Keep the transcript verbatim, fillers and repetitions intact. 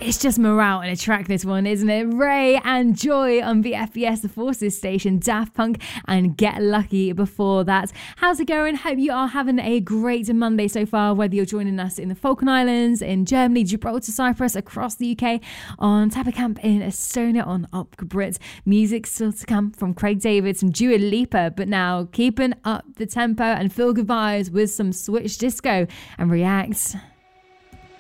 It's just morale in a track, this one, isn't it? Ray and Joy on the F B S The Forces station, Daft Punk and Get Lucky before that. How's it going? Hope you are having a great Monday so far, whether you're joining us in the Falkland Islands, in Germany, Gibraltar, Cyprus, across the U K, on Tapa Camp in Estonia, on Opca Brit. Music still to come from Craig David, some Dua Lipa, but now keeping up the tempo and feel good vibes with some Switch Disco and React.